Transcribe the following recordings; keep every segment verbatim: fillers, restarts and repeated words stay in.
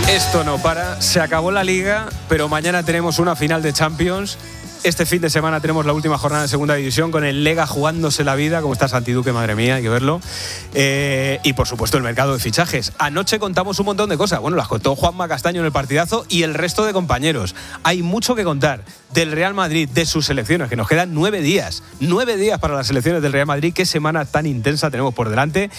Esto no para, se acabó la Liga, pero mañana tenemos una final de Champions. Este fin de semana tenemos la última jornada de Segunda División con el Lega jugándose la vida, como está Santi Duque, madre mía, hay que verlo. Eh, y por supuesto el mercado de fichajes. Anoche contamos un montón de cosas, bueno, las contó Juanma Castaño en el partidazo y el resto de compañeros. Hay mucho que contar del Real Madrid, de sus selecciones, que nos quedan nueve días. Nueve días para las selecciones del Real Madrid, qué semana tan intensa tenemos por delante.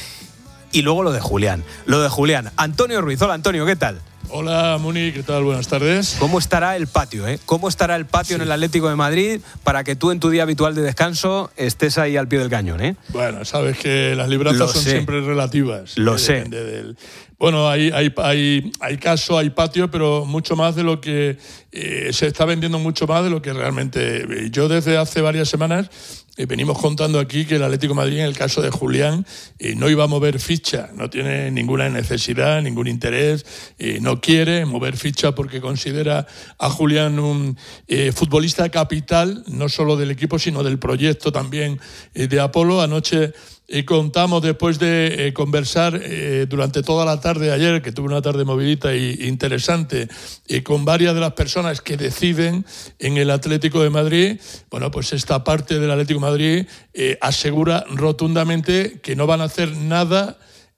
Y luego lo de Julián, lo de Julián. Antonio Ruiz, hola Antonio, ¿qué tal? Hola Muni, ¿qué tal? Buenas tardes. ¿Cómo estará el patio, eh? ¿Cómo estará el patio sí. en el Atlético de Madrid para que tú en tu día habitual de descanso estés ahí al pie del cañón, eh? Bueno, sabes que las libranzas lo son sé. siempre relativas. Lo sé. Del... Bueno, hay, hay, hay, hay caso, hay patio, pero mucho más de lo que eh, se está vendiendo mucho más de lo que realmente. Yo desde hace varias semanas eh, venimos contando aquí que el Atlético de Madrid, en el caso de Julián, eh, no iba a mover ficha, no tiene ninguna necesidad, ningún interés, eh, no quiere mover ficha porque considera a Julián un eh, futbolista capital, no solo del equipo, sino del proyecto también eh, de Apolo. Anoche Y contamos, después de eh, conversar eh, durante toda la tarde de ayer, que tuve una tarde movidita e interesante, eh, con varias de las personas que deciden en el Atlético de Madrid, bueno, pues esta parte del Atlético de Madrid eh, asegura rotundamente que no van a hacer nada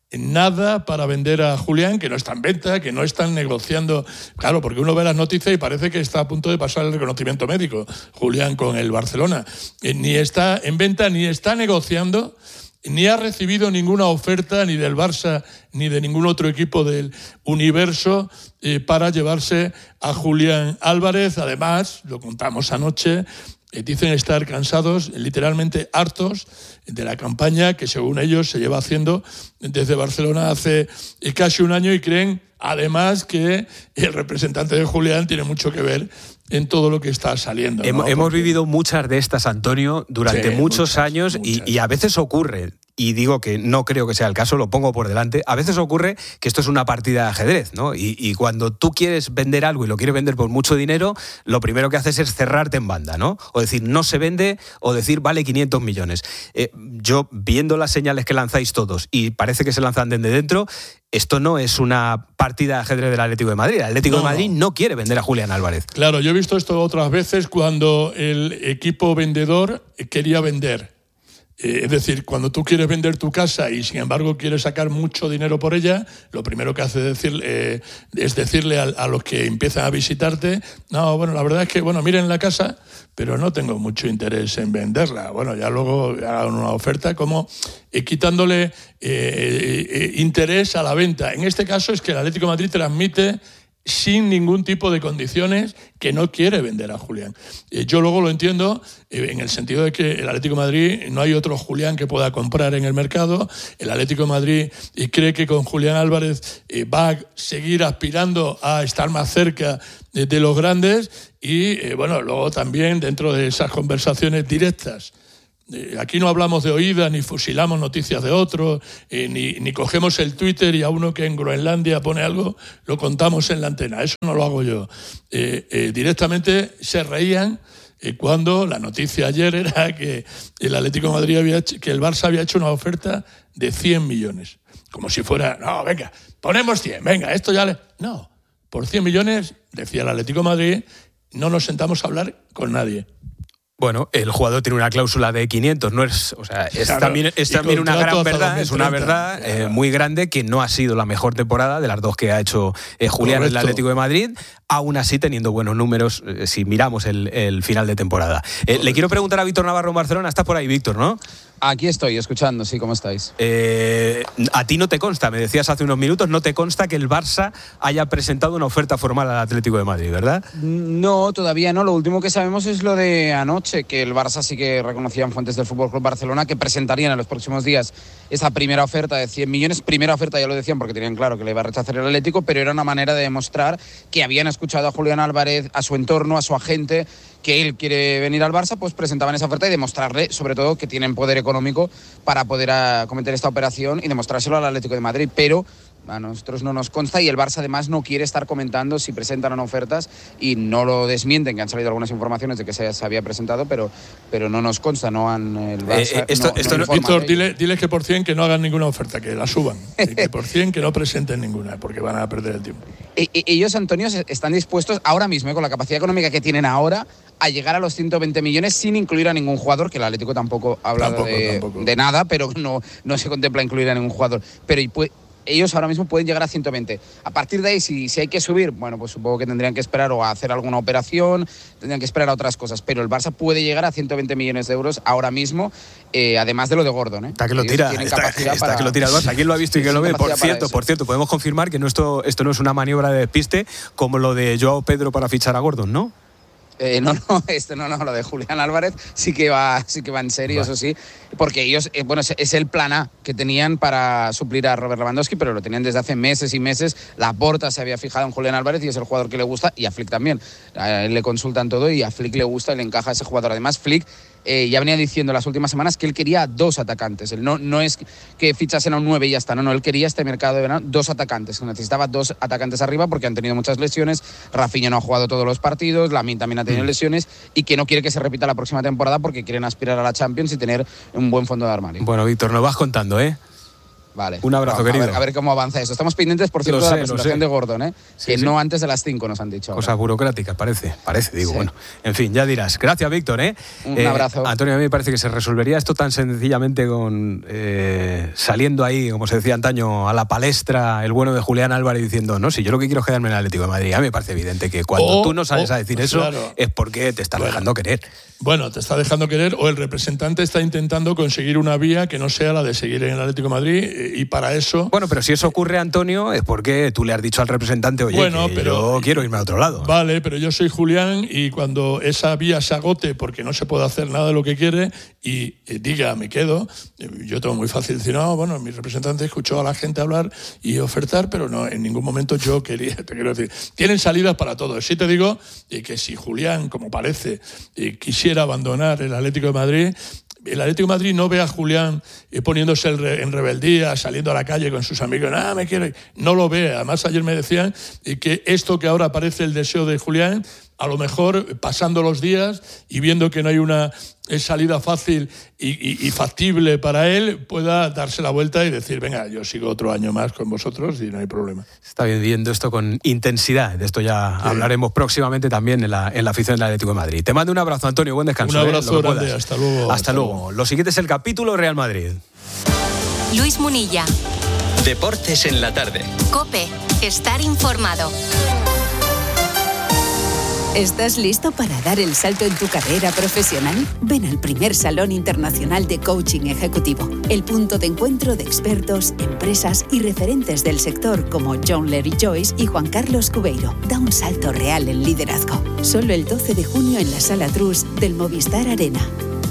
Nada para vender a Julián, que no está en venta, que no están negociando. Claro, porque uno ve las noticias y parece que está a punto de pasar el reconocimiento médico, Julián, con el Barcelona. Eh, ni está en venta, ni está negociando, ni ha recibido ninguna oferta ni del Barça ni de ningún otro equipo del universo eh, para llevarse a Julián Álvarez. Además, lo contamos anoche, eh, dicen estar cansados, literalmente hartos, de la campaña que según ellos se lleva haciendo desde Barcelona hace eh, casi un año, y creen además que el representante de Julián tiene mucho que ver en todo lo que está saliendo, ¿no? Hemos, hemos Porque... vivido muchas de estas, Antonio, durante sí, muchos muchas, años muchas. Y, y a veces ocurre, y digo que no creo que sea el caso, lo pongo por delante, a veces ocurre que esto es una partida de ajedrez, ¿no? Y, y cuando tú quieres vender algo y lo quieres vender por mucho dinero, lo primero que haces es cerrarte en banda, ¿no? O decir, no se vende, o decir, vale quinientos millones. Eh, yo, viendo las señales que lanzáis todos, y parece que se lanzan desde dentro, esto no es una partida de ajedrez del Atlético de Madrid. El Atlético no, de Madrid no quiere vender a Julián Álvarez. Claro, yo he visto esto otras veces cuando el equipo vendedor quería vender. Eh, es decir, cuando tú quieres vender tu casa y sin embargo quieres sacar mucho dinero por ella, lo primero que hace es, decir, eh, es decirle a, a los que empiezan a visitarte, no, bueno, la verdad es que, bueno, miren la casa, pero no tengo mucho interés en venderla. Bueno, ya luego hagan una oferta como eh, quitándole eh, eh, interés a la venta. En este caso es que el Atlético de Madrid transmite sin ningún tipo de condiciones que no quiere vender a Julián. Eh, yo luego lo entiendo eh, en el sentido de que el Atlético de Madrid, no hay otro Julián que pueda comprar en el mercado. El Atlético de Madrid eh, cree que con Julián Álvarez eh, va a seguir aspirando a estar más cerca de, de los grandes y, eh, bueno, luego también dentro de esas conversaciones directas. Aquí no hablamos de oídas, ni fusilamos noticias de otros, eh, ni, ni cogemos el Twitter y a uno que en Groenlandia pone algo, lo contamos en la antena. Eso no lo hago yo. Eh, eh, directamente se reían eh, cuando la noticia ayer era que el Atlético de Madrid había hecho, que el Barça había hecho una oferta de cien millones. Como si fuera, no, venga, ponemos cien, venga, esto ya le... No, por cien millones, decía el Atlético de Madrid, no nos sentamos a hablar con nadie. Bueno, el jugador tiene una cláusula de quinientos, no es, o sea, es claro, también, es también una gran verdad, es una verdad eh, muy grande que no ha sido la mejor temporada de las dos que ha hecho eh, Julián en el Atlético de Madrid, aún así teniendo buenos números eh, si miramos el, el final de temporada. Eh, le quiero preguntar a Víctor Navarro en Barcelona, estás por ahí, Víctor, ¿no? Aquí estoy, escuchando, sí, ¿cómo estáis? Eh, a ti no te consta, me decías hace unos minutos, no te consta que el Barça haya presentado una oferta formal al Atlético de Madrid, ¿verdad? No, todavía no. Lo último que sabemos es lo de anoche, que el Barça sí que reconocían fuentes del F C Barcelona que presentarían en los próximos días esa primera oferta de cien millones. Primera oferta, ya lo decían, porque tenían claro que le iba a rechazar el Atlético, pero era una manera de demostrar que habían escuchado a Julián Álvarez, a su entorno, a su agente, que él quiere venir al Barça, pues presentaban esa oferta y demostrarle, sobre todo, que tienen poder económico para poder acometer esta operación y demostrárselo al Atlético de Madrid. Pero A nosotros no nos consta y el Barça además no quiere estar comentando si presentan o no ofertas y no lo desmienten, que han salido algunas informaciones de que se, se había presentado, pero, pero no nos consta, no han el Barça. Eh, eh, esto, no, esto no no, Víctor, dile, diles que por cien que no hagan ninguna oferta, que la suban, y que por cien que no presenten ninguna, porque van a perder el tiempo. E, e, ellos, Antonio, están dispuestos ahora mismo, eh, con la capacidad económica que tienen ahora, a llegar a los ciento veinte millones sin incluir a ningún jugador, que el Atlético tampoco ha hablado tampoco, de, tampoco. de nada, pero no, no se contempla incluir a ningún jugador. Pero y puede, ellos ahora mismo pueden llegar a ciento veinte. A partir de ahí, si, si hay que subir, bueno, pues supongo que tendrían que esperar o a hacer alguna operación, tendrían que esperar a otras cosas. Pero el Barça puede llegar a ciento veinte millones de euros ahora mismo, eh, además de lo de Gordon. ¿eh? Está que lo tira, está, está para... que lo tira el Barça. ¿Quién lo ha visto y quién lo ve? Por cierto, por cierto, podemos confirmar que no esto, esto no es una maniobra de despiste como lo de Joao Pedro para fichar a Gordon, ¿no? Eh, no, no, esto no, no, lo de Julián Álvarez sí que va, sí que va en serio, va. Eso sí, porque ellos, eh, bueno, es, es el plan A que tenían para suplir a Robert Lewandowski, pero lo tenían desde hace meses y meses. Laporta se había fijado en Julián Álvarez y es el jugador que le gusta, y a Flick también. A él le consultan todo y a Flick le gusta y le encaja a ese jugador. Además, Flick Eh, ya venía diciendo las últimas semanas que él quería dos atacantes. Él no, no es que fichasen a un nueve y ya está, no, no, él quería este mercado de verano dos atacantes. Necesitaba dos atacantes arriba porque han tenido muchas lesiones. Rafinha no ha jugado todos los partidos, Lamine también ha tenido mm. lesiones, y que no quiere que se repita la próxima temporada porque quieren aspirar a la Champions y tener un buen fondo de armario. Bueno, Víctor, nos vas contando, ¿eh? Vale. Un abrazo, no, querido. A ver, a ver cómo avanza esto. Estamos pendientes, por cierto, sé, de la presentación de Gordon, ¿eh? Sí, que sí. no antes de las cinco nos han dicho. Cosas ahora. burocráticas, parece. Parece, digo, sí. Bueno. En fin, ya dirás. Gracias, Víctor, ¿eh? Un eh, abrazo. Antonio, a mí me parece que se resolvería esto tan sencillamente con eh, saliendo ahí, como se decía antaño, a la palestra el bueno de Julián Álvarez diciendo, no, si yo lo que quiero es quedarme en el Atlético de Madrid. A mí me parece evidente que cuando o, tú no sales o, a decir eso claro. es porque te estás bueno, dejando querer. Bueno, te está dejando querer o el representante está intentando conseguir una vía que no sea la de seguir en el Atlético de Madrid, y para eso... Bueno, pero si eso ocurre, Antonio, es porque tú le has dicho al representante, oye, bueno, que pero, yo quiero irme a otro lado. Vale, pero yo soy Julián y cuando esa vía se agote porque no se puede hacer nada de lo que quiere y, y diga, me quedo, yo tengo muy fácil decir, no, bueno, mi representante escuchó a la gente hablar y ofertar, pero no, en ningún momento yo quería, te quiero decir, tienen salidas para todo. Sí te digo eh, que si Julián, como parece, eh, quisiera abandonar el Atlético de Madrid, el Atlético de Madrid no ve a Julián eh, poniéndose en rebeldía, saliendo a la calle con sus amigos, nada, me quiero ir. No lo ve. Además, ayer me decían eh, que esto que ahora parece el deseo de Julián, a lo mejor pasando los días y viendo que no hay una salida fácil y, y, y factible para él, pueda darse la vuelta y decir, venga, yo sigo otro año más con vosotros y no hay problema. Se está viviendo esto con intensidad. De esto ya sí. hablaremos próximamente también en la, en la afición del Atlético de Madrid. Te mando un abrazo, Antonio. Buen descanso. Un abrazo ¿eh? grande. Hasta luego. Hasta, hasta luego. luego. Lo siguiente es el capítulo Real Madrid. Luis Munilla. Deportes en la tarde. COPE. Estar informado. ¿Estás listo para dar el salto en tu carrera profesional? Ven al primer Salón Internacional de Coaching Ejecutivo, el punto de encuentro de expertos, empresas y referentes del sector como John Larry Joyce y Juan Carlos Cubeiro. Da un salto real en liderazgo. Solo el doce de junio en la Sala Trus del Movistar Arena.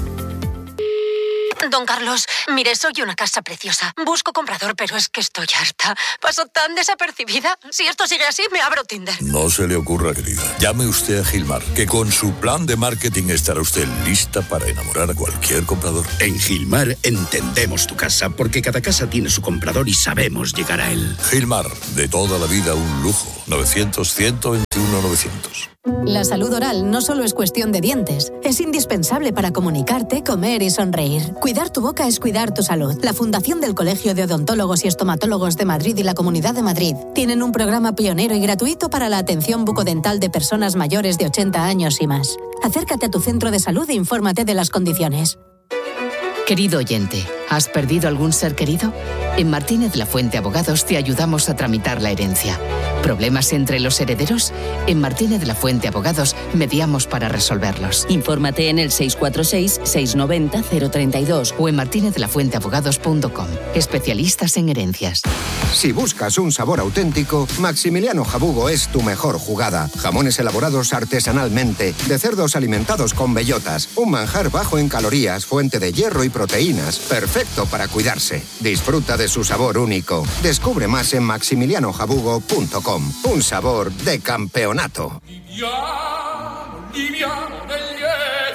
Don Carlos, mire, soy una casa preciosa. Busco comprador, pero es que estoy harta. Paso tan desapercibida. Si esto sigue así, me abro Tinder. No se le ocurra, querida. Llame usted a Gilmar, que con su plan de marketing estará usted lista para enamorar a cualquier comprador. En Gilmar entendemos tu casa, porque cada casa tiene su comprador y sabemos llegar a él. Gilmar, de toda la vida un lujo. novecientos, ciento veintiuno, novecientos. La salud oral no solo es cuestión de dientes, es indispensable para comunicarte, comer y sonreír. Cuidar tu boca es cuidar tu salud. La Fundación del Colegio de Odontólogos y Estomatólogos de Madrid y la Comunidad de Madrid tienen un programa pionero y gratuito para la atención bucodental de personas mayores de ochenta años y más. Acércate a tu centro de salud e infórmate de las condiciones. Querido oyente, ¿has perdido algún ser querido? En Martínez La Fuente Abogados te ayudamos a tramitar la herencia. ¿Problemas entre los herederos? En Martínez La Fuente Abogados mediamos para resolverlos. Infórmate en el seis cuatro seis, seis nueve cero, cero tres dos o en martinez la fuente abogados punto com. Especialistas en herencias. Si buscas un sabor auténtico, Maximiliano Jabugo es tu mejor jugada. Jamones elaborados artesanalmente, de cerdos alimentados con bellotas, un manjar bajo en calorías, fuente de hierro y proteínas, perfecto para cuidarse. Disfruta de su sabor único. Descubre más en maximiliano jabugo punto com. Un sabor de campeonato.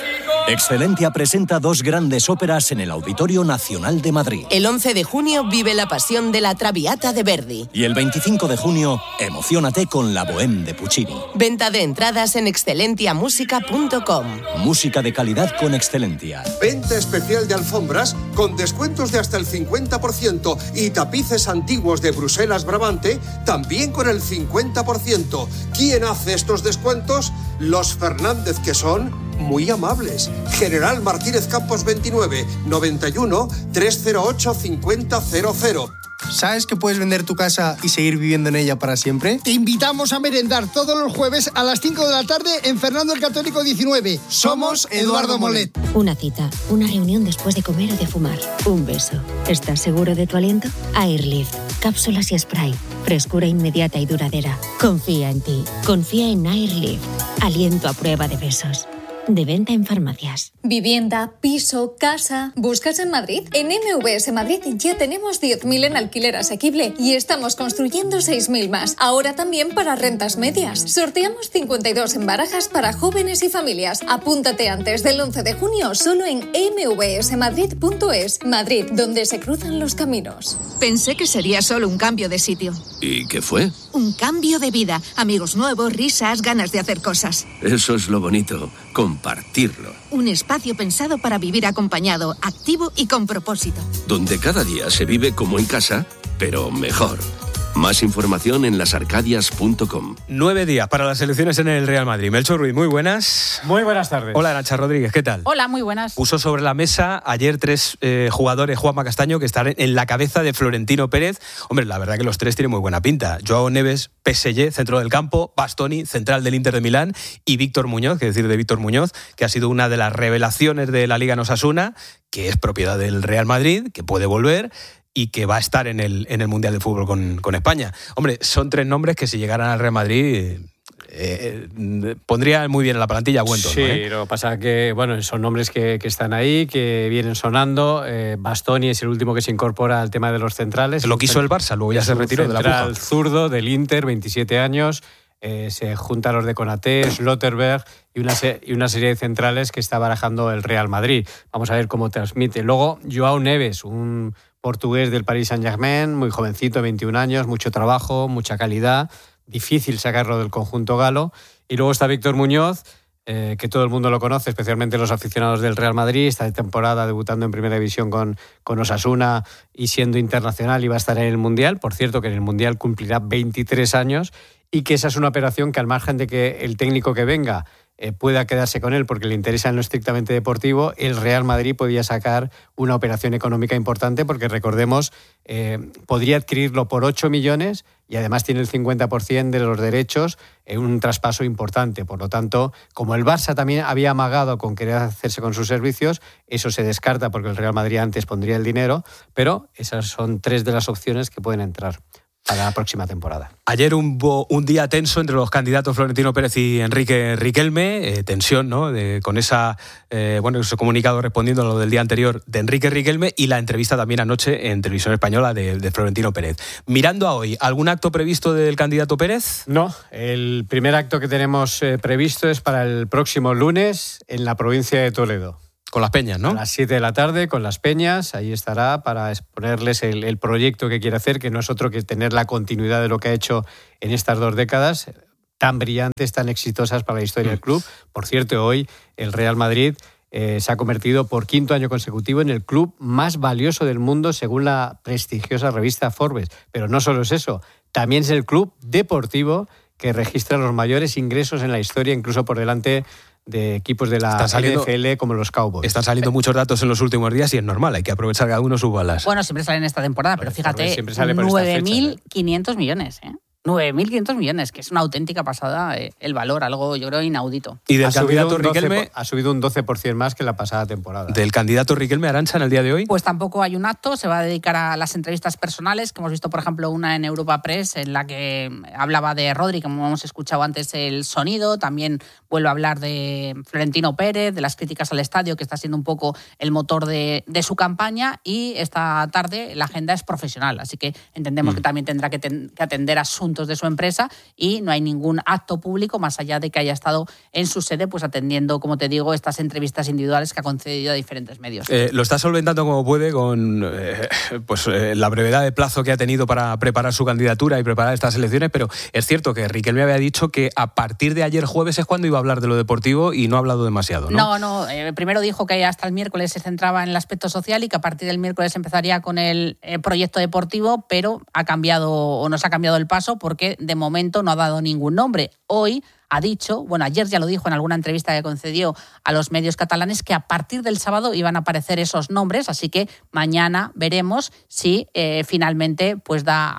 Excelentia presenta dos grandes óperas en el Auditorio Nacional de Madrid. El once de junio vive la pasión de la Traviata de Verdi. Y el veinticinco de junio, emociónate con la Bohème de Puccini. Venta de entradas en excelentia música punto com. Música de calidad con Excelentia. Venta especial de alfombras con descuentos de hasta el cincuenta por ciento y tapices antiguos de Bruselas Brabante también con el cincuenta por ciento. ¿Quién hace estos descuentos? Los Fernández, que son muy amables. General Martínez Campos veintinueve, noventa y uno, trescientos ocho, cincuenta cero cero. ¿Sabes que puedes vender tu casa y seguir viviendo en ella para siempre? Te invitamos a merendar todos los jueves a las cinco de la tarde en Fernando el Católico diecinueve. Somos Eduardo Molet. Una cita, una reunión después de comer o de fumar, un beso. ¿Estás seguro de tu aliento? Airlift, cápsulas y spray. Frescura inmediata y duradera. Confía en ti. Confía en Airlift. Aliento a prueba de besos. De venta en farmacias. Vivienda, piso, casa. ¿Buscas en Madrid? En M V S Madrid ya tenemos diez mil en alquiler asequible y estamos construyendo seis mil más. Ahora también para rentas medias. Sorteamos cincuenta y dos en barajas para jóvenes y familias. Apúntate antes del once de junio solo en eme ve ese madrid punto es. Madrid, donde se cruzan los caminos. Pensé que sería solo un cambio de sitio. ¿Y qué fue? Un cambio de vida. Amigos nuevos, risas, ganas de hacer cosas. Eso es lo bonito. Compartirlo. Un espacio pensado para vivir acompañado, activo y con propósito. Donde cada día se vive como en casa, pero mejor. Más información en las arcadias punto com. Nueve días para las elecciones en el Real Madrid. Melchor Ruiz, muy buenas. Muy buenas tardes. Hola, Nacha Rodríguez, ¿qué tal? Hola, muy buenas. Puso sobre la mesa ayer tres eh, jugadores, Juanma Castaño, que están en la cabeza de Florentino Pérez. Hombre, la verdad que los tres tienen muy buena pinta. Joao Neves, P S G, centro del campo, Bastoni, central del Inter de Milán, y Víctor Muñoz, que decir de Víctor Muñoz, que ha sido una de las revelaciones de la Liga en Osasuna, que es propiedad del Real Madrid, que puede volver y que va a estar en el, en el Mundial de Fútbol con, con España. Hombre, son tres nombres que si llegaran al Real Madrid eh, eh, pondrían muy bien en la plantilla a buen tono. Sí, ¿eh? lo que pasa es que bueno, son nombres que, que están ahí, que vienen sonando. Eh, Bastoni es el último que se incorpora al tema de los centrales. Lo quiso el Barça, luego ya se retiró de la puja. Central zurdo del Inter, veintisiete años. Eh, se juntan los de Konaté, Schlotterberg y una, se- y una serie de centrales que está barajando el Real Madrid. Vamos a ver cómo transmite. Luego, Joao Neves, un portugués del Paris Saint-Germain, muy jovencito, veintiún años, mucho trabajo, mucha calidad, difícil sacarlo del conjunto galo. Y luego está Víctor Muñoz, eh, que todo el mundo lo conoce, especialmente los aficionados del Real Madrid. Esta temporada debutando en Primera División con, con Osasuna y siendo internacional, y va a estar en el Mundial. Por cierto, que en el Mundial cumplirá veintitrés años, y que esa es una operación que, al margen de que el técnico que venga eh, pueda quedarse con él porque le interesa en lo estrictamente deportivo, el Real Madrid podría sacar una operación económica importante, porque recordemos, eh, podría adquirirlo por ocho millones y además tiene el cincuenta por ciento de los derechos en un traspaso importante. Por lo tanto, como el Barça también había amagado con querer hacerse con sus servicios, eso se descarta porque el Real Madrid antes pondría el dinero, pero esas son tres de las opciones que pueden entrar para la próxima temporada. Ayer hubo un día tenso entre los candidatos Florentino Pérez y Enrique Riquelme, eh, tensión, ¿no? De, con esa, eh, bueno, ese comunicado respondiendo a lo del día anterior de Enrique Riquelme, y la entrevista también anoche en Televisión Española de, de Florentino Pérez. Mirando a hoy, ¿algún acto previsto del candidato Pérez? No, el primer acto que tenemos eh, previsto es para el próximo lunes en la provincia de Toledo. Con las Peñas, ¿no? A las siete de la tarde, con las Peñas, ahí estará para exponerles el, el proyecto que quiere hacer, que no es otro que tener la continuidad de lo que ha hecho en estas dos décadas, tan brillantes, tan exitosas para la historia del club. Por cierto, hoy el Real Madrid eh, se ha convertido por quinto año consecutivo en el club más valioso del mundo, según la prestigiosa revista Forbes. Pero no solo es eso, también es el club deportivo que registra los mayores ingresos en la historia, incluso por delante de equipos de la saliendo, N F L como los Cowboys. Están saliendo muchos datos en los últimos días y es normal, hay que aprovechar cada uno sus balas. Bueno, siempre sale en esta temporada, pero fíjate, sale nueve mil quinientos millones, ¿eh? nueve mil quinientos millones, que es una auténtica pasada eh, el valor, algo yo creo inaudito. ¿Y del ha candidato subido Riquelme? doce, ha subido un doce por ciento más que la pasada temporada. ¿Del candidato Riquelme, Arantxa, en el día de hoy? Pues tampoco hay un acto, se va a dedicar a las entrevistas personales, que hemos visto, por ejemplo, una en Europa Press, en la que hablaba de Rodri, como hemos escuchado antes, el sonido, también vuelve a hablar de Florentino Pérez, de las críticas al estadio, que está siendo un poco el motor de, de su campaña, y esta tarde la agenda es profesional, así que entendemos mm. que también tendrá que, ten, que atender asuntos asuntos de su empresa y no hay ningún acto público más allá de que haya estado en su sede pues atendiendo, como te digo, estas entrevistas individuales que ha concedido a diferentes medios. Eh, lo está solventando como puede con eh, pues eh, la brevedad de plazo que ha tenido para preparar su candidatura y preparar estas elecciones, pero es cierto que Riquelme había dicho que a partir de ayer jueves es cuando iba a hablar de lo deportivo y no ha hablado demasiado, ¿no? No, no, eh, primero dijo que hasta el miércoles se centraba en el aspecto social y que a partir del miércoles empezaría con el eh, proyecto deportivo, pero ha cambiado o nos ha cambiado el paso porque de momento no ha dado ningún nombre. Hoy ha dicho, bueno, ayer ya lo dijo en alguna entrevista que concedió a los medios catalanes, que a partir del sábado iban a aparecer esos nombres, así que mañana veremos si eh, finalmente pues da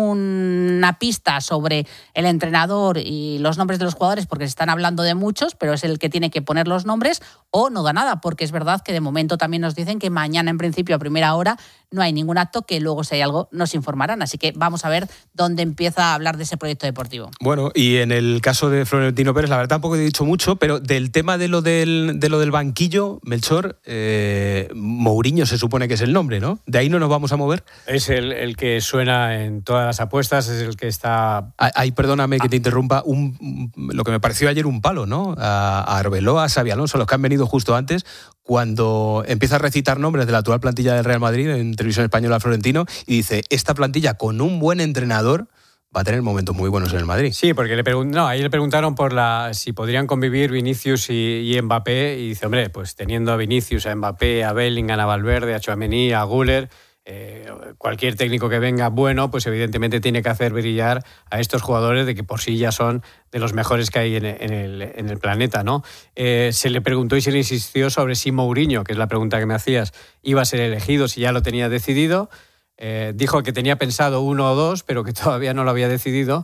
alguna pista sobre el entrenador y los nombres de los jugadores, porque se están hablando de muchos, pero es el que tiene que poner los nombres, o no da nada, porque es verdad que de momento también nos dicen que mañana en principio a primera hora no hay ningún acto, que luego si hay algo nos informarán, así que vamos a ver dónde empieza a hablar de ese proyecto deportivo. Bueno, y en el caso de Florentino Pérez, la verdad tampoco he dicho mucho, pero del tema de lo del, de lo del banquillo, Melchor, eh, Mourinho se supone que es el nombre, ¿no? ¿De ahí no nos vamos a mover? Es el, el que suena en todas las apuestas, es el que está... Ahí, perdóname que te interrumpa, un, lo que me pareció ayer un palo, ¿no? A, a Arbeloa, a Xabi Alonso, los que han venido justo antes, cuando empieza a recitar nombres de la actual plantilla del Real Madrid en Televisión Española Florentino y dice, esta plantilla con un buen entrenador va a tener momentos muy buenos en el Madrid. Sí, porque le pregun- no, ahí le preguntaron por la si podrían convivir Vinicius y, y Mbappé y dice, hombre, pues teniendo a Vinicius, a Mbappé, a Bellingham, a Valverde, a Tchouaméni, a Güler, eh, cualquier técnico que venga bueno, pues evidentemente tiene que hacer brillar a estos jugadores de que por sí ya son de los mejores que hay en, en, el, en el planeta, ¿no? Eh, se le preguntó y se le insistió sobre si Mourinho, que es la pregunta que me hacías, iba a ser elegido, si ya lo tenía decidido. Eh, dijo que tenía pensado uno o dos, pero que todavía no lo había decidido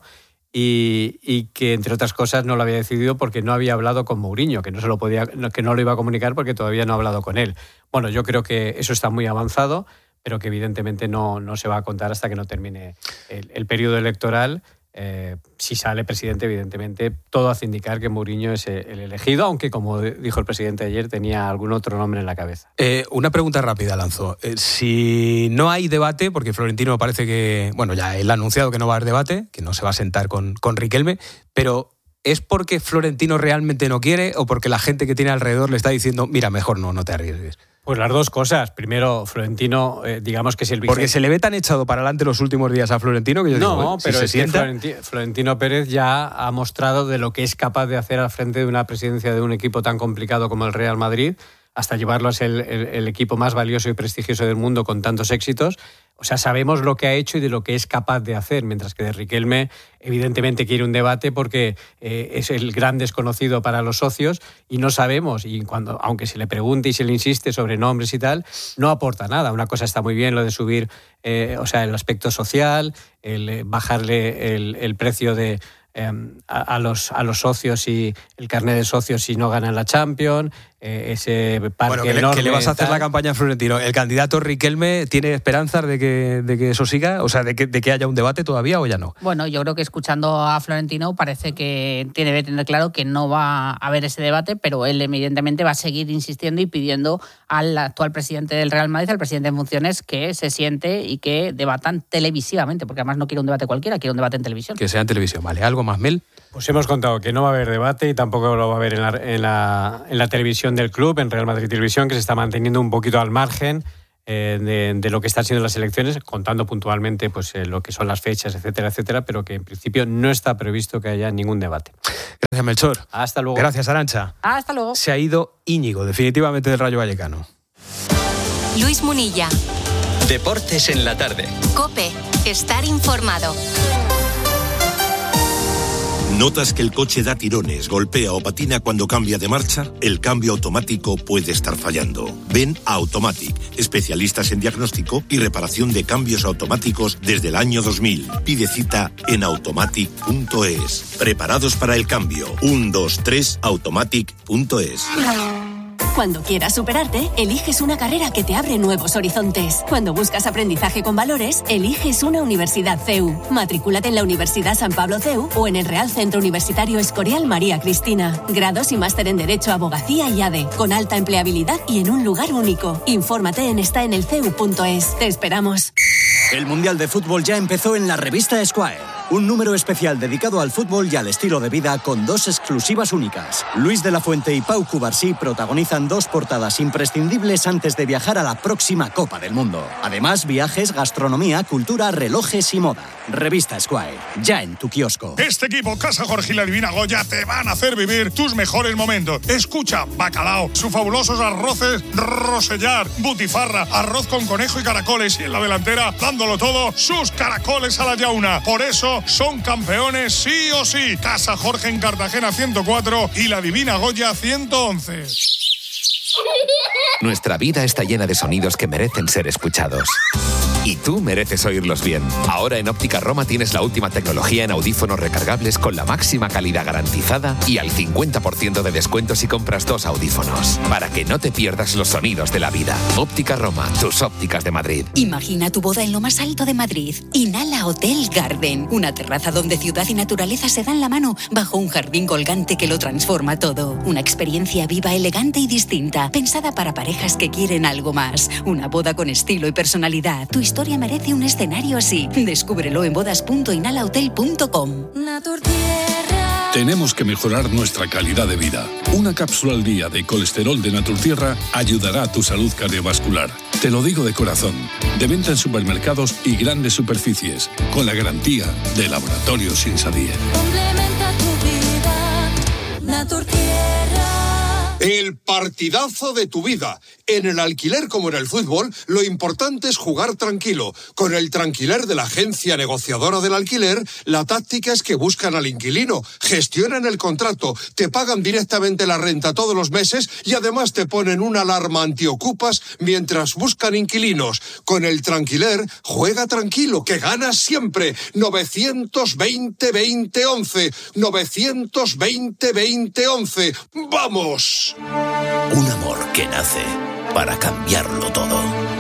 y, y que, entre otras cosas, no lo había decidido porque no había hablado con Mourinho, que no, se lo podía, que no lo iba a comunicar porque todavía no ha hablado con él. Bueno, yo creo que eso está muy avanzado, pero que evidentemente no, no se va a contar hasta que no termine el, el periodo electoral. Eh, si sale presidente, evidentemente, todo hace indicar que Mourinho es el elegido, aunque, como dijo el presidente ayer, tenía algún otro nombre en la cabeza. Eh, una pregunta rápida, lanzo. Eh, si no hay debate, porque Florentino parece que, bueno, ya él ha anunciado que no va a haber debate, que no se va a sentar con, con Riquelme, pero ¿es porque Florentino realmente no quiere o porque la gente que tiene alrededor le está diciendo, mira, mejor no, no te arriesgues? Pues las dos cosas. Primero, Florentino, eh, digamos que es el vice... Porque se le ve tan echado para adelante los últimos días a Florentino que yo no, digo, no, pero si es se que sienta... Florentino, Florentino Pérez ya ha mostrado de lo que es capaz de hacer al frente de una presidencia de un equipo tan complicado como el Real Madrid, hasta llevarlo a ser el, el, el equipo más valioso y prestigioso del mundo con tantos éxitos. O sea, sabemos lo que ha hecho y de lo que es capaz de hacer, mientras que de Riquelme evidentemente quiere un debate porque eh, es el gran desconocido para los socios y no sabemos, y cuando aunque se le pregunte y se le insiste sobre nombres y tal, no aporta nada. Una cosa está muy bien, lo de subir, eh, o sea, el aspecto social, el eh, bajarle el, el precio de... Eh, a, a, los, a los socios y el carnet de socios si no ganan la Champions, eh, ese parque bueno, ¿qué le, enorme, ¿qué le vas a hacer tal? la campaña a Florentino? ¿El candidato Riquelme tiene esperanzas de que, de que eso siga? O sea, de que, de que haya un debate todavía o ya no? Bueno, yo creo que escuchando a Florentino parece que tiene que tener claro que no va a haber ese debate, pero él evidentemente va a seguir insistiendo y pidiendo al actual presidente del Real Madrid, al presidente en funciones, que se siente y que debatan televisivamente, porque además no quiere un debate cualquiera, quiere un debate en televisión. Que sea en televisión, ¿vale? ¿Algo más, Mel? Pues hemos contado que no va a haber debate y tampoco lo va a haber en la, en la, en la televisión del club, en Real Madrid Televisión, que se está manteniendo un poquito al margen eh, de, de lo que están siendo las elecciones, contando puntualmente pues, eh, lo que son las fechas, etcétera, etcétera, pero que en principio no está previsto que haya ningún debate. Gracias, Melchor. Hasta luego. Gracias, Arantxa. Hasta luego. Se ha ido Íñigo, definitivamente, del Rayo Vallecano. Luis Munilla. Deportes en la tarde. COPE. Estar informado. ¿Notas que el coche da tirones, golpea o patina cuando cambia de marcha? El cambio automático puede estar fallando. Ven a Automatic, especialistas en diagnóstico y reparación de cambios automáticos desde el año dos mil. Pide cita en automatic punto es. Preparados para el cambio. uno, dos, tres, automatic punto es. Cuando quieras superarte, eliges una carrera que te abre nuevos horizontes. Cuando buscas aprendizaje con valores, eliges una universidad C E U. Matrículate en la Universidad San Pablo C E U o en el Real Centro Universitario Escorial María Cristina. Grados y máster en Derecho, Abogacía y A D E, con alta empleabilidad y en un lugar único. Infórmate en está en el c e u punto es. Te esperamos. El Mundial de Fútbol ya empezó en la revista Esquire. Un número especial dedicado al fútbol y al estilo de vida con dos exclusivas únicas. Luis de la Fuente y Pau Cubarsí protagonizan dos portadas imprescindibles antes de viajar a la próxima Copa del Mundo. Además, viajes, gastronomía, cultura, relojes y moda. Revista Esquire, ya en tu kiosco. Este equipo, Casa Jorge y la Divina Goya, te van a hacer vivir tus mejores momentos. Escucha, bacalao, sus fabulosos arroces, rosellar, butifarra, arroz con conejo y caracoles, y en la delantera, dándolo todo, sus caracoles a la yauna. Por eso son campeones sí o sí. Casa Jorge en Cartagena ciento cuatro y la Divina Goya ciento once. Nuestra vida está llena de sonidos que merecen ser escuchados. Y tú mereces oírlos bien. Ahora en Óptica Roma tienes la última tecnología en audífonos recargables con la máxima calidad garantizada y al cincuenta por ciento de descuento si compras dos audífonos. Para que no te pierdas los sonidos de la vida. Óptica Roma, tus ópticas de Madrid. Imagina tu boda en lo más alto de Madrid. Inhala Hotel Garden. Una terraza donde ciudad y naturaleza se dan la mano bajo un jardín colgante que lo transforma todo. Una experiencia viva, elegante y distinta. Pensada para parejas que quieren algo más. Una boda con estilo y personalidad. Tu historia merece un escenario así. Descúbrelo en bodas punto inhalahotel punto com. Tenemos que mejorar nuestra calidad de vida. Una cápsula al día de colesterol de Naturtierra ayudará a tu salud cardiovascular. Te lo digo de corazón. De venta en supermercados y grandes superficies. Con la garantía de Laboratorios Insadier. Complementa tu vida, Naturtierra. El partidazo de tu vida. En el alquiler como en el fútbol, lo importante es jugar tranquilo. Con el Tranquiler de la agencia negociadora del alquiler, la táctica es que buscan al inquilino, gestionan el contrato, te pagan directamente la renta todos los meses y además te ponen una alarma antiocupas mientras buscan inquilinos. Con el Tranquiler, juega tranquilo, que ganas siempre. novecientos veinte veinte once. novecientos veinte veinte once. ¡Vamos! Un amor que nace para cambiarlo todo.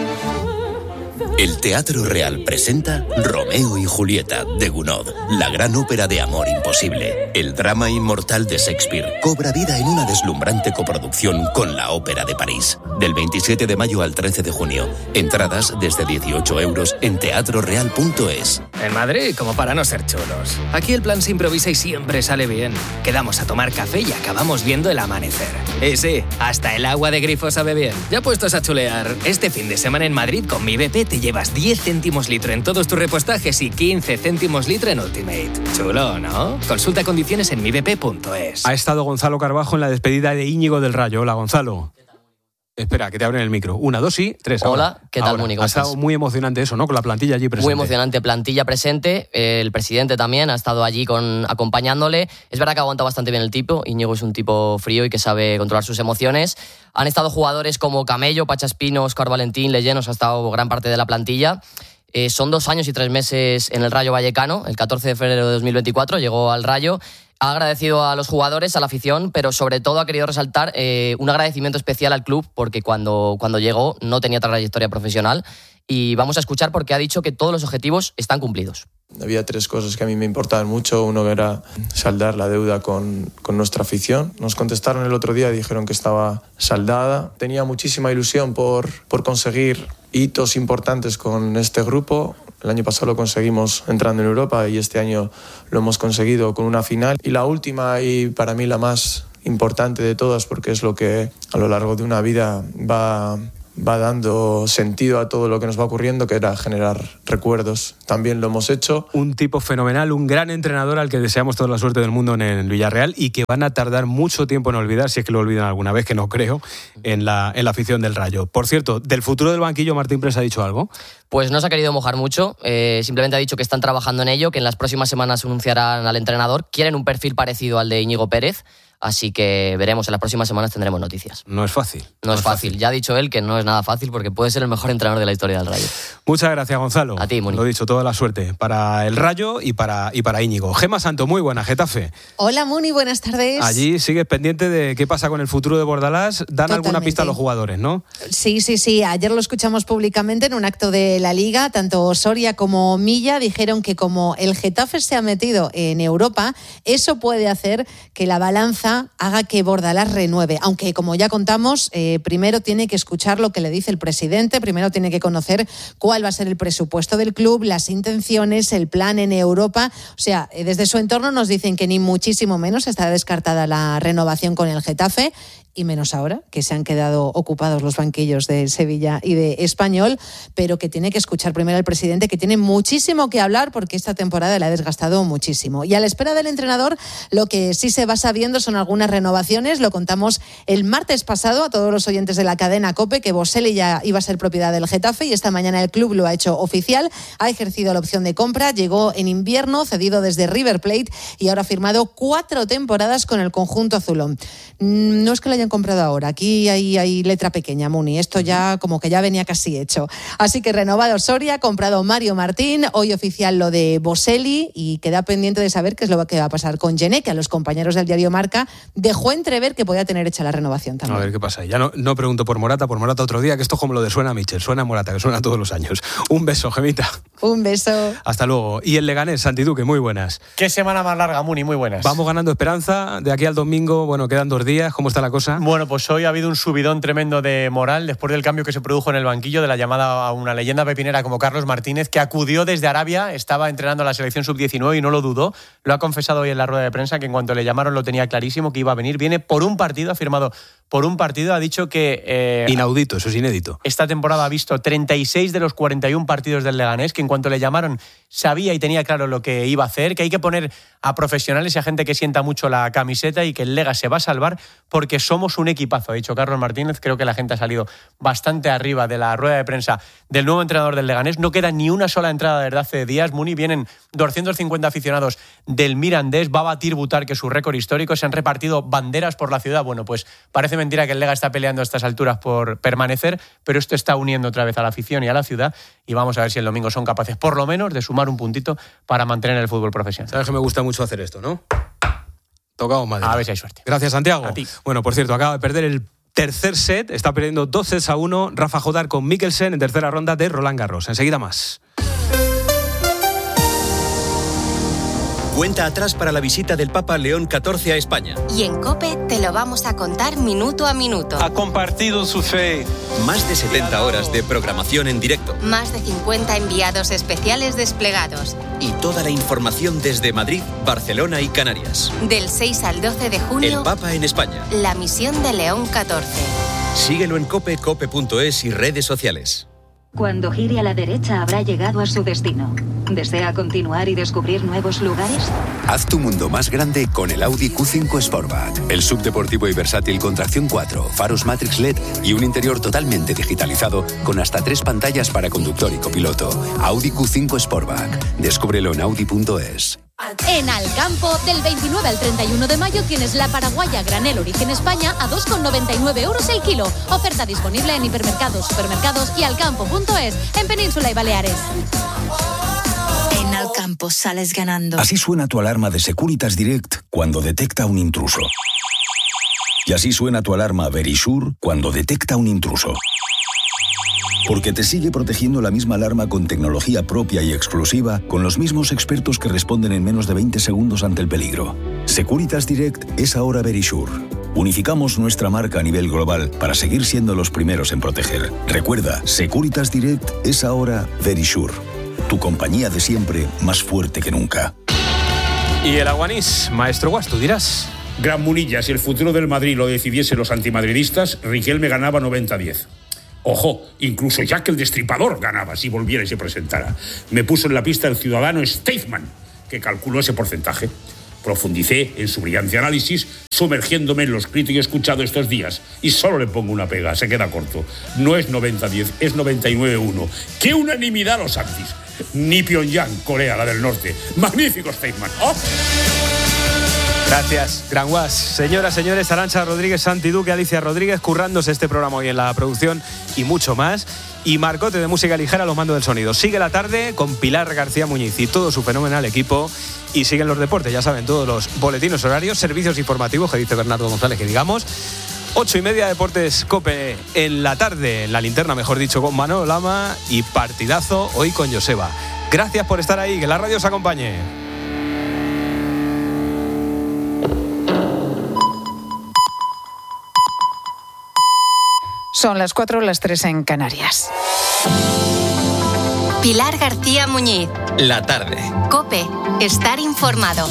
El Teatro Real presenta Romeo y Julieta de Gounod, la gran ópera de amor imposible. El drama inmortal de Shakespeare cobra vida en una deslumbrante coproducción con la Ópera de París. Del veintisiete de mayo al trece de junio. Entradas desde dieciocho euros en teatro real punto es. En Madrid, como para no ser chulos. Aquí el plan se improvisa y siempre sale bien. Quedamos a tomar café y acabamos viendo el amanecer. Y sí, hasta el agua de grifo sabe bien. Ya puestos a chulear, este fin de semana en Madrid con mi B P te llevas diez céntimos litro en todos tus repostajes y quince céntimos litro en Ultimate. Chulo, ¿no? Consulta condiciones en mi b p punto es. Ha estado Gonzalo Carbajo en la despedida de Íñigo del Rayo. Hola, Gonzalo. Espera, que te abren el micro. Una, dos y tres. Hola, ahora. ¿qué tal, ahora. Muni? Ha estado muy emocionante eso, ¿no? Con la plantilla allí presente. Muy emocionante, plantilla presente. El presidente también ha estado allí con, acompañándole. Es verdad que aguanta bastante bien el tipo. Íñigo es un tipo frío y que sabe controlar sus emociones. Han estado jugadores como Camello, Pacha Espino, Óscar Valentín, Leyenos, ha estado gran parte de la plantilla. Eh, son dos años y tres meses en el Rayo Vallecano. El catorce de febrero de dos mil veinticuatro llegó al Rayo. Ha agradecido a los jugadores, a la afición, pero sobre todo ha querido resaltar eh, un agradecimiento especial al club porque cuando, cuando llegó no tenía trayectoria profesional. Y vamos a escuchar porque ha dicho que todos los objetivos están cumplidos. Había tres cosas que a mí me importaban mucho. Uno era saldar la deuda con, con nuestra afición. Nos contestaron el otro día y dijeron que estaba saldada. Tenía muchísima ilusión por, por conseguir hitos importantes con este grupo. El año pasado lo conseguimos entrando en Europa y este año lo hemos conseguido con una final. Y la última y para mí la más importante de todas, porque es lo que a lo largo de una vida va... va dando sentido a todo lo que nos va ocurriendo, que era generar recuerdos. También lo hemos hecho. Un tipo fenomenal, un gran entrenador al que deseamos toda la suerte del mundo en el Villarreal y que van a tardar mucho tiempo en olvidar, si es que lo olvidan alguna vez, que no creo, en la, en la afición del Rayo. Por cierto, del futuro del banquillo, Martín Presa ha dicho algo. Pues no se ha querido mojar mucho, eh, simplemente ha dicho que están trabajando en ello, que en las próximas semanas anunciarán al entrenador. Quieren un perfil parecido al de Íñigo Pérez. Así que veremos, en las próximas semanas tendremos noticias. No es fácil. No, no es fácil. fácil. Ya ha dicho él que no es nada fácil porque puede ser el mejor entrenador de la historia del Rayo. Muchas gracias, Gonzalo. A ti, Moni. Lo he dicho, toda la suerte para el Rayo y para, y para Íñigo. Gema Santo, muy buena, Getafe. Hola, Muni, buenas tardes. Allí sigues pendiente de qué pasa con el futuro de Bordalás. Dan Totalmente. Alguna pista a los jugadores, ¿no? Sí, sí, sí. Ayer lo escuchamos públicamente en un acto de la Liga. Tanto Soria como Milla dijeron que como el Getafe se ha metido en Europa, eso puede hacer que la balanza Liga haga que Bordalás renueve, aunque como ya contamos, eh, primero tiene que escuchar lo que le dice el presidente, primero tiene que conocer cuál va a ser el presupuesto del club, las intenciones, el plan en Europa. O sea, eh, desde su entorno nos dicen que ni muchísimo menos está descartada la renovación con el Getafe, y menos ahora, que se han quedado ocupados los banquillos de Sevilla y de Español, pero que tiene que escuchar primero al presidente, que tiene muchísimo que hablar porque esta temporada le ha desgastado muchísimo. Y a la espera del entrenador, lo que sí se va sabiendo son algunas renovaciones. Lo contamos el martes pasado a todos los oyentes de la cadena COPE, que Boselli ya iba a ser propiedad del Getafe, y esta mañana el club lo ha hecho oficial. Ha ejercido la opción de compra, llegó en invierno, cedido desde River Plate, y ahora ha firmado cuatro temporadas con el conjunto azulón. No es que lo haya comprado ahora, aquí hay, hay letra pequeña, Muni, esto ya como que ya venía casi hecho. Así que renovado Soria, comprado Mario Martín, hoy oficial lo de Boselli, y queda pendiente de saber qué es lo que va a pasar con Gené, que a los compañeros del diario Marca dejó entrever que podía tener hecha la renovación también. A ver qué pasa. Ya no, no pregunto por Morata, por Morata otro día, que esto es como lo de suena Michel, suena Morata, que suena todos los años. Un beso, Gemita. Un beso. Hasta luego. Y el Leganés, Santi Duque, muy buenas. Qué semana más larga, Muni, muy buenas. Vamos ganando esperanza, de aquí al domingo, bueno, quedan dos días, ¿cómo está la cosa? Bueno, pues hoy ha habido un subidón tremendo de moral después del cambio que se produjo en el banquillo, de la llamada a una leyenda pepinera como Carlos Martínez, que acudió desde Arabia, estaba entrenando a la selección sub diecinueve y no lo dudó. Lo ha confesado hoy en la rueda de prensa, que en cuanto le llamaron lo tenía clarísimo, que iba a venir. Viene por un partido, ha firmado por un partido, ha dicho que... Eh, Inaudito, eso es inédito. Esta temporada ha visto treinta y seis de los cuarenta y uno partidos del Leganés, que en cuanto le llamaron sabía y tenía claro lo que iba a hacer, que hay que poner a profesionales y a gente que sienta mucho la camiseta, y que el Lega se va a salvar porque somos un equipazo, ha dicho Carlos Martínez. Creo que la gente ha salido bastante arriba de la rueda de prensa del nuevo entrenador del Leganés. No queda ni una sola entrada desde hace días. Muni, vienen doscientos cincuenta aficionados del Mirandés, va a batir Butar, que es su récord histórico. Se han repartido banderas por la ciudad. Bueno, pues parece mentira que el Lega está peleando a estas alturas por permanecer, pero esto está uniendo otra vez a la afición y a la ciudad, y vamos a ver si el domingo son capaces por lo menos de sumar un puntito para mantener el fútbol profesional. Sabes que me gusta mucho hacer esto, ¿no? Tocado madera. A ver si hay suerte. Gracias, Santiago. A ti. Bueno, por cierto, acaba de perder el tercer set, está perdiendo dos sets a uno Rafa Jodar con Mikkelsen en tercera ronda de Roland Garros. Enseguida más. Cuenta atrás para la visita del Papa León catorce a España. Y en COPE te lo vamos a contar minuto a minuto. Ha compartido su fe. Más de setenta horas de programación en directo. Más de cincuenta enviados especiales desplegados. Y toda la información desde Madrid, Barcelona y Canarias. Del seis al doce de junio. El Papa en España. La misión de León catorce. Síguelo en cope, cope punto es y redes sociales. Cuando gire a la derecha habrá llegado a su destino. ¿Desea continuar y descubrir nuevos lugares? Haz tu mundo más grande con el Audi Q cinco Sportback. El subdeportivo y versátil con tracción cuatro, faros Matrix L E D y un interior totalmente digitalizado con hasta tres pantallas para conductor y copiloto. Audi Q cinco Sportback. Descúbrelo en audi punto es. En Alcampo, del veintinueve al treinta y uno de mayo tienes la paraguaya granel origen España a dos con noventa y nueve euros el kilo. Oferta disponible en hipermercados, supermercados y alcampo punto es en Península y Baleares. En Alcampo sales ganando. Así suena tu alarma de Securitas Direct cuando detecta un intruso. Y así suena tu alarma Verisure cuando detecta un intruso. Porque te sigue protegiendo la misma alarma con tecnología propia y exclusiva, con los mismos expertos que responden en menos de veinte segundos ante el peligro. Securitas Direct es ahora Verisure. Unificamos nuestra marca a nivel global para seguir siendo los primeros en proteger. Recuerda, Securitas Direct es ahora Verisure. Tu compañía de siempre, más fuerte que nunca. Y el Aguanís, maestro Guas, tú dirás. Gran Munilla, si el futuro del Madrid lo decidiesen los antimadridistas, Riquelme ganaba noventa a diez. Ojo, incluso Jack el Destripador ganaba si volviera y se presentara. Me puso en la pista el ciudadano Steithman, que calculó ese porcentaje. Profundicé en su brillante análisis, sumergiéndome en lo escrito y escuchado estos días. Y solo le pongo una pega, se queda corto. No es noventa a diez, es noventa y nueve a uno. ¡Qué unanimidad los antis! Ni Pyongyang, Corea, la del Norte. ¡Magnífico Steithman! ¡Oh! Gracias, Gran Guas. Señoras, señores, Arantxa Rodríguez, Santi Duque, Alicia Rodríguez, currándose este programa hoy en la producción y mucho más. Y Marcote de música ligera a los mandos del sonido. Sigue la tarde con Pilar García Muñiz y todo su fenomenal equipo. Y siguen los deportes, ya saben, todos los boletines horarios, servicios informativos, que dice Bernardo González, que digamos. Ocho y media, Deportes COPE en la tarde, en la linterna, mejor dicho, con Manolo Lama, y partidazo hoy con Joseba. Gracias por estar ahí, que la radio os acompañe. Son las cuatro, las tres en Canarias. Pilar García Muñiz. La tarde. COPE. Estar informado.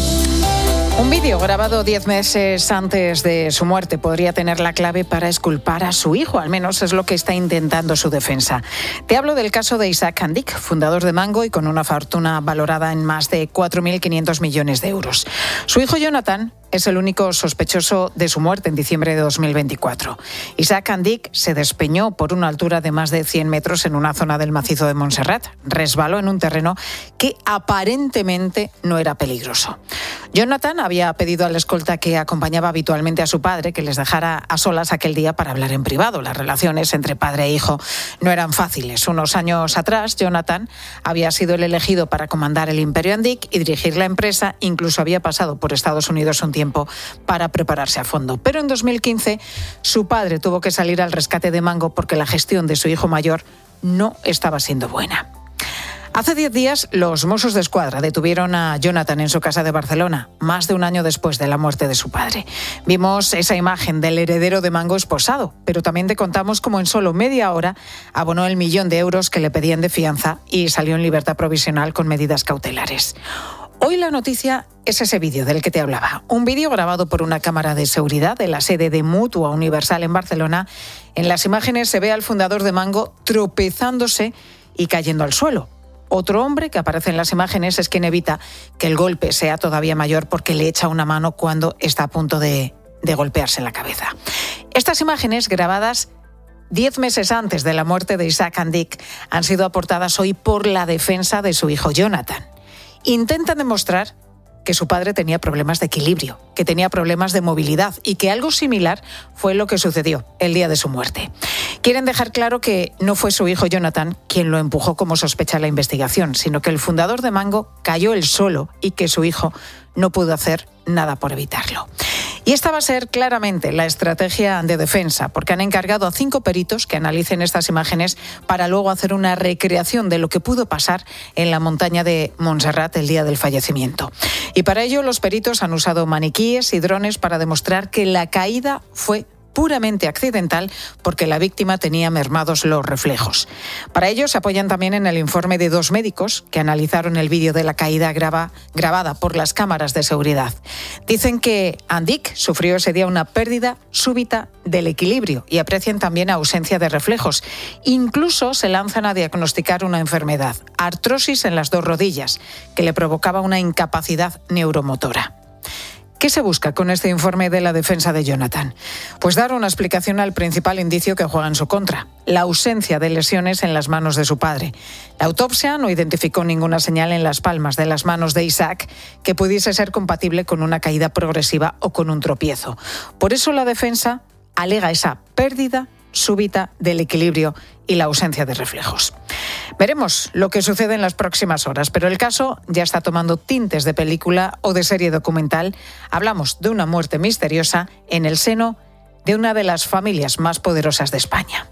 Un vídeo grabado diez meses antes de su muerte podría tener la clave para exculpar a su hijo, al menos es lo que está intentando su defensa. Te hablo del caso de Isaac Handik, fundador de Mango y con una fortuna valorada en más de cuatro mil quinientos millones de euros. Su hijo Jonathan es el único sospechoso de su muerte en diciembre de dos mil veinticuatro. Isaac Handik se despeñó por una altura de más de cien metros en una zona del macizo de Montserrat. Resbaló en un terreno que aparentemente no era peligroso. Jonathan había pedido al escolta que acompañaba habitualmente a su padre que les dejara a solas aquel día para hablar en privado. Las relaciones entre padre e hijo no eran fáciles. Unos años atrás, Jonathan había sido el elegido para comandar el Imperio Handik y dirigir la empresa. Incluso había pasado por Estados Unidos un tiempo para prepararse a fondo. Pero en dos mil quince su padre tuvo que salir al rescate de Mango porque la gestión de su hijo mayor no estaba siendo buena. Hace diez días, los Mossos d'Esquadra detuvieron a Jonathan en su casa de Barcelona, más de un año después de la muerte de su padre. Vimos esa imagen del heredero de Mango esposado, pero también te contamos cómo en solo media hora abonó el millón de euros que le pedían de fianza y salió en libertad provisional con medidas cautelares. Hoy la noticia es ese vídeo del que te hablaba. Un vídeo grabado por una cámara de seguridad de la sede de Mutua Universal en Barcelona. En las imágenes se ve al fundador de Mango tropezándose y cayendo al suelo. Otro hombre que aparece en las imágenes es quien evita que el golpe sea todavía mayor porque le echa una mano cuando está a punto de, de golpearse en la cabeza. Estas imágenes, grabadas diez meses antes de la muerte de Isaac Handik, han sido aportadas hoy por la defensa de su hijo Jonathan. Intentan demostrar que su padre tenía problemas de equilibrio, que tenía problemas de movilidad y que algo similar fue lo que sucedió el día de su muerte. Quieren dejar claro que no fue su hijo Jonathan quien lo empujó como sospecha la investigación, sino que el fundador de Mango cayó él solo y que su hijo no pudo hacer nada por evitarlo. Y esta va a ser claramente la estrategia de defensa, porque han encargado a cinco peritos que analicen estas imágenes para luego hacer una recreación de lo que pudo pasar en la montaña de Montserrat el día del fallecimiento. Y para ello los peritos han usado maniquíes y drones para demostrar que la caída fue puramente accidental porque la víctima tenía mermados los reflejos. Para ello se apoyan también en el informe de dos médicos que analizaron el vídeo de la caída grava, grabada por las cámaras de seguridad. Dicen que Handik sufrió ese día una pérdida súbita del equilibrio y aprecian también ausencia de reflejos. Incluso se lanzan a diagnosticar una enfermedad, artrosis en las dos rodillas, que le provocaba una incapacidad neuromotora. ¿Qué se busca con este informe de la defensa de Jonathan? Pues dar una explicación al principal indicio que juega en su contra, la ausencia de lesiones en las manos de su padre. La autopsia no identificó ninguna señal en las palmas de las manos de Isaac que pudiese ser compatible con una caída progresiva o con un tropiezo. Por eso la defensa alega esa pérdida súbita del equilibrio y la ausencia de reflejos. Veremos lo que sucede en las próximas horas, pero el caso ya está tomando tintes de película o de serie documental. Hablamos de una muerte misteriosa en el seno de una de las familias más poderosas de España.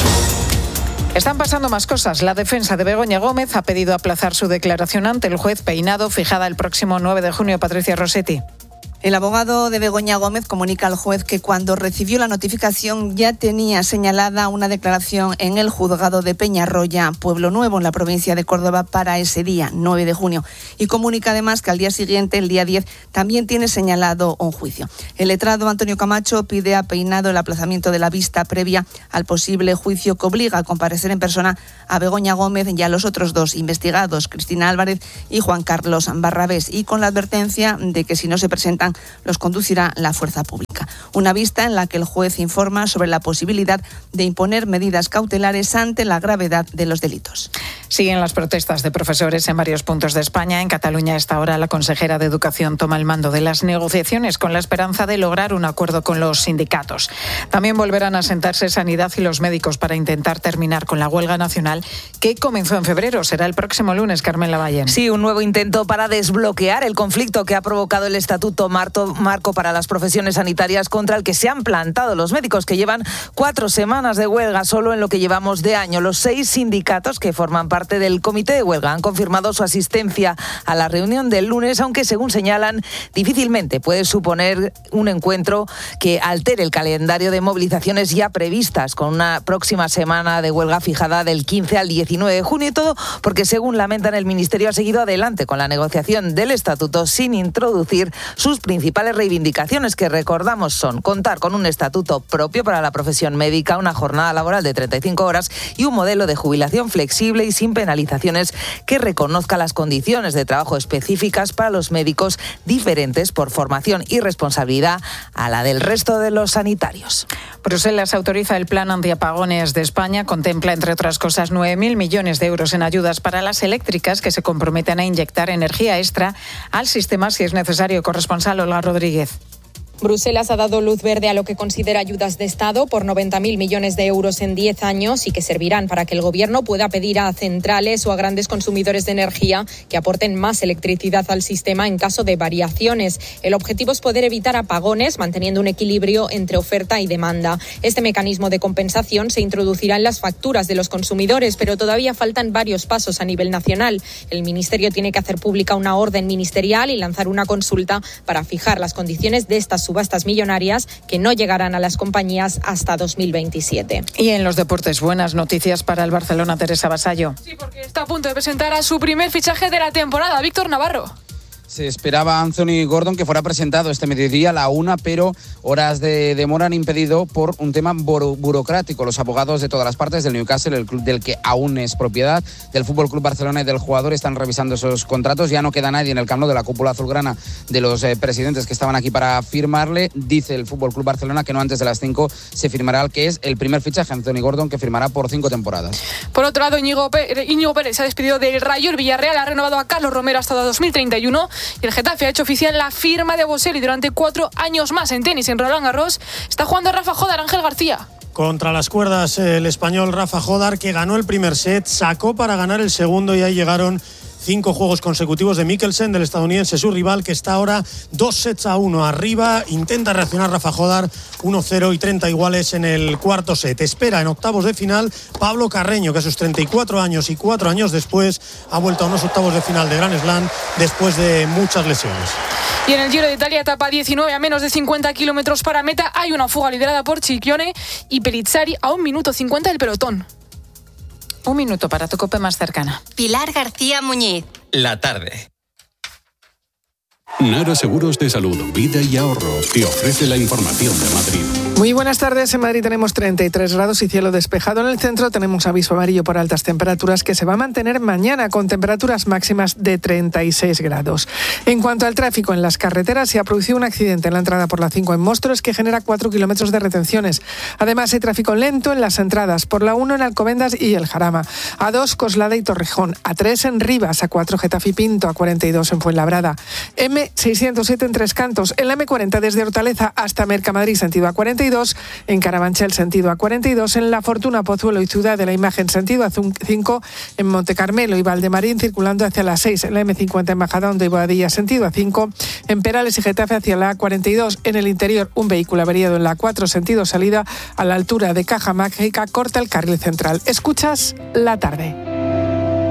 Están pasando más cosas. La defensa de Begoña Gómez ha pedido aplazar su declaración ante el juez Peinado, fijada el próximo nueve de junio. Patricia Rossetti. El abogado de Begoña Gómez comunica al juez que cuando recibió la notificación ya tenía señalada una declaración en el juzgado de Peñarroya, Pueblo Nuevo, en la provincia de Córdoba, para ese día, nueve de junio. Y comunica además que al día siguiente, el día diez, también tiene señalado un juicio. El letrado Antonio Camacho pide a Peinado el aplazamiento de la vista previa al posible juicio que obliga a comparecer en persona a Begoña Gómez y a los otros dos investigados, Cristina Álvarez y Juan Carlos Barrabés, y con la advertencia de que si no se presentan los conducirá la fuerza pública. Una vista en la que el juez informa sobre la posibilidad de imponer medidas cautelares ante la gravedad de los delitos. Siguen las protestas de profesores en varios puntos de España. En Cataluña, a esta hora, la consejera de Educación toma el mando de las negociaciones con la esperanza de lograr un acuerdo con los sindicatos. También volverán a sentarse Sanidad y los médicos para intentar terminar con la huelga nacional que comenzó en febrero. Será el próximo lunes, Carmen Lavallén. Sí, un nuevo intento para desbloquear el conflicto que ha provocado el Estatuto Marco para las profesiones sanitarias con contra el que se han plantado los médicos, que llevan cuatro semanas de huelga solo en lo que llevamos de año. Los seis sindicatos que forman parte del comité de huelga han confirmado su asistencia a la reunión del lunes, aunque según señalan, difícilmente puede suponer un encuentro que altere el calendario de movilizaciones ya previstas, con una próxima semana de huelga fijada del quince al diecinueve de junio, y todo porque, según lamentan, el Ministerio ha seguido adelante con la negociación del estatuto sin introducir sus principales reivindicaciones, que recordamos son contar con un estatuto propio para la profesión médica, una jornada laboral de treinta y cinco horas y un modelo de jubilación flexible y sin penalizaciones que reconozca las condiciones de trabajo específicas para los médicos, diferentes por formación y responsabilidad a la del resto de los sanitarios. Bruselas autoriza el plan antiapagones de España. Contempla, entre otras cosas, nueve mil millones de euros en ayudas para las eléctricas, que se comprometen a inyectar energía extra al sistema si es necesario. Corresponsal Olga Rodríguez. Bruselas ha dado luz verde a lo que considera ayudas de Estado por noventa mil millones de euros en diez años y que servirán para que el Gobierno pueda pedir a centrales o a grandes consumidores de energía que aporten más electricidad al sistema en caso de variaciones. El objetivo es poder evitar apagones, manteniendo un equilibrio entre oferta y demanda. Este mecanismo de compensación se introducirá en las facturas de los consumidores, pero todavía faltan varios pasos a nivel nacional. El Ministerio tiene que hacer pública una orden ministerial y lanzar una consulta para fijar las condiciones de estas subastas millonarias que no llegarán a las compañías hasta dos mil veintisiete. Y en los deportes, buenas noticias para el Barcelona, Teresa Vasallo. Sí, porque está a punto de presentar a su primer fichaje de la temporada, Víctor Navarro. Se esperaba a Anthony Gordon que fuera presentado este mediodía a la una, pero horas de demora han impedido por un tema buro- burocrático. Los abogados de todas las partes del Newcastle, el club del que aún es propiedad, del Fútbol Club Barcelona y del jugador, están revisando esos contratos. Ya no queda nadie en el Camp Nou de la cúpula azulgrana de los eh, presidentes que estaban aquí para firmarle. Dice el Fútbol Club Barcelona que no antes de las cinco se firmará el que es el primer fichaje, Anthony Gordon, que firmará por cinco temporadas. Por otro lado, Íñigo Pérez, Íñigo Pérez se ha despedido del Rayo. El Villarreal ha renovado a Carlos Romero hasta dos mil treinta y uno. Y el Getafe ha hecho oficial la firma de Boselli durante cuatro años más. En tenis, en Roland Garros, está jugando Rafa Jodar. Ángel García. Contra las cuerdas, el español Rafa Jodar, que ganó el primer set, sacó para ganar el segundo y ahí llegaron cinco juegos consecutivos de Mikkelsen, del estadounidense, su rival, que está ahora dos sets a uno arriba. Intenta reaccionar Rafa Jodar, uno cero y treinta iguales en el cuarto set. Espera en octavos de final Pablo Carreño, que a sus treinta y cuatro años y cuatro años después ha vuelto a unos octavos de final de Grand Slam después de muchas lesiones. Y en el Giro de Italia, etapa diecinueve, a menos de cincuenta kilómetros para meta, hay una fuga liderada por Cicchione y Perizzari a un minuto cincuenta del pelotón. Un minuto para tu cope más cercana. Pilar García Muñiz. La tarde. Nara Seguros de Salud, Vida y Ahorro te ofrece la información de Madrid. Muy buenas tardes. En Madrid tenemos treinta y tres grados y cielo despejado. En el centro tenemos aviso amarillo por altas temperaturas que se va a mantener mañana con temperaturas máximas de treinta y seis grados. En cuanto al tráfico en las carreteras, se ha producido un accidente en la entrada por la cinco en Móstoles que genera cuatro kilómetros de retenciones. Además, hay tráfico lento en las entradas por la uno en Alcobendas y El Jarama, a dos Coslada y Torrejón, a tres en Rivas, a cuatro Getafe y Pinto, a cuarenta y dos en Fuenlabrada, eme seiscientos siete en Tres Cantos, en la eme cuarenta desde Hortaleza hasta Mercamadrid sentido a cuarenta y dos, en Carabanchel sentido a cuarenta y dos, en La Fortuna, Pozuelo y Ciudad de la Imagen sentido a cinco, en Montecarmelo y Valdemarín circulando hacia las seis, en la eme cincuenta en Majadahonda y Boadilla sentido a cinco, en Perales y Getafe hacia la a cuarenta y dos, en el interior un vehículo averiado en la cuatro sentido salida a la altura de Caja Mágica corta el carril central. Escuchas La Tarde.